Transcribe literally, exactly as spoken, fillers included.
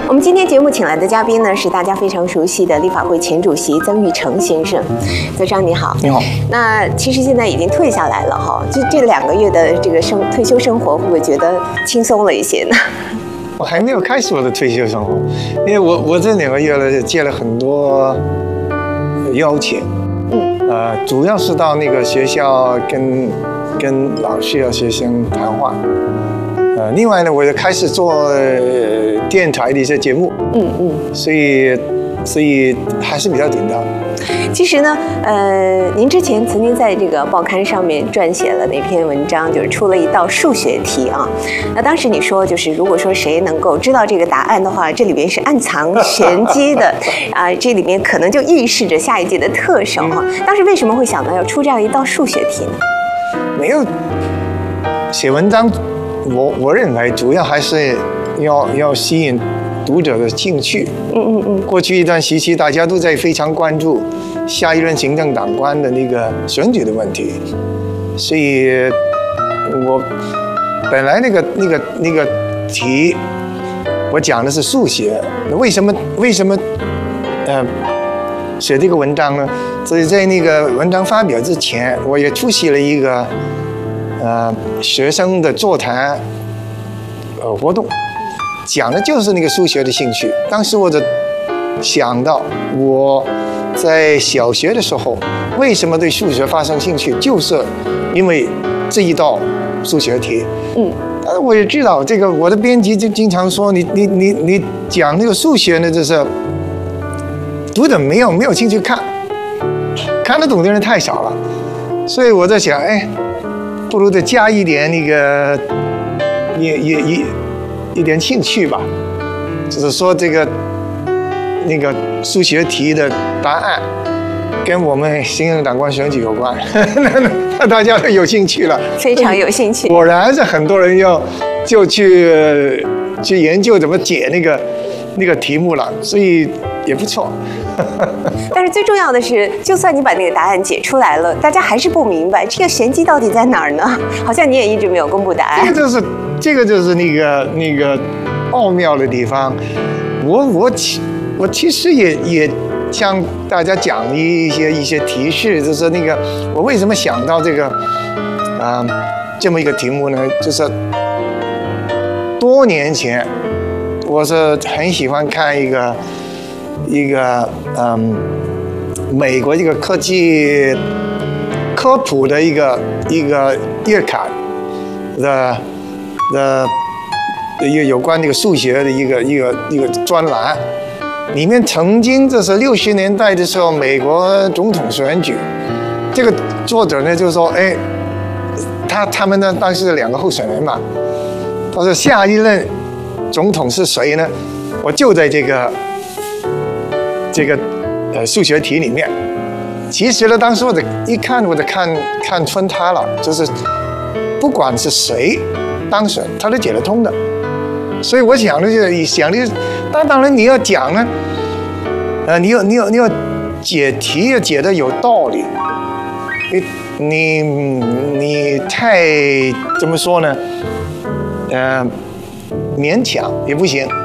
我们今天节目请来的嘉宾呢，是大家非常熟悉的立法会前主席曾钰成先生。曾生你好。 你好。 那其实现在已经退下来了哈，就这两个月的这个生退休生活，会不会觉得轻松了一些呢？ 我还没有开始我的退休生活，因为我我这两个月呢接了很多邀请，嗯，呃，主要是到那个学校跟跟老师和学生谈话，呃，另外呢，我就开始做、呃、电台的一些节目，嗯嗯，所以所以还是比较紧张。 其实呢，呃，您之前曾经在这个报刊上面撰写了那篇文章，就是出了一道数学题啊。那当时你说，就是如果说谁能够知道这个答案的话，这里边是暗藏玄机的啊，这里面可能就预示着下一届的特首哈。当时为什么会想到要出这样一道数学题呢？ 没有写文章，我我认为主要还是要要吸引读者的兴趣。嗯嗯嗯。过去一段时期，大家都在非常关注下一任行政长官的那个选举的问题，所以我本来那个那个那个题，我讲的是数学。为什么为什么呃写这个文章呢？所以在那个文章发表之前，我也出席了一个呃学生的座谈呃活动。讲的就是那个数学的兴趣。当时我就想到，我在小学的时候为什么对数学发生兴趣，就是因为这一道数学题。嗯，但是我也知道，这个我的编辑就经常说，你你你你讲那个数学呢，就是读者没有没有兴趣看，看得懂的人太少了。所以我在想，哎，不如再加一点那个，也也也。一点兴趣吧，就是说这个那个数学题的答案跟我们行政长官选举有关，那大家都有兴趣了， 非常有兴趣。 果然是很多人要就去去研究怎么解那个那个题目了，所以也不错。 但是最重要的是，就算你把那个答案解出来了，大家还是不明白这个玄机到底在哪儿呢？好像你也一直没有公布答案。 这个就是这个就是那个那个奥妙的地方。我我其我其实也也向大家讲一些一些提示，就是那个我为什么想到这个啊、呃、这么一个题目呢？就是多年前，我是很喜欢看一个。一个嗯，美国一个科技科普的一个一个月刊的的一个有关这个数学的一个一个一个专栏，里面曾经这是六十年代的时候美国总统选举，这个作者呢就说，哎，他他们呢当时两个候选人嘛，他说下一任总统是谁呢？我就在这个。这个呃数学题里面，其实呢，当时我的一看我就看看穿他了，就是不管是谁当选，他都解得通的。所以我想的就是想的，那当然你要讲呢，呃，你要你要你要解题要解得有道理，你你你太怎么说呢？呃，勉强也不行。